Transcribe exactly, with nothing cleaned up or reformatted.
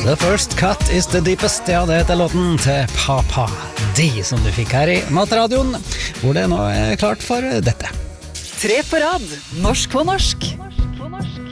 The first cut is the deepest. Ja, det heter låten til Papa D, som du fikk her i Matradioen, hvor det nå er klart for dette. Tre på rad, norsk på norsk. Norsk på norsk.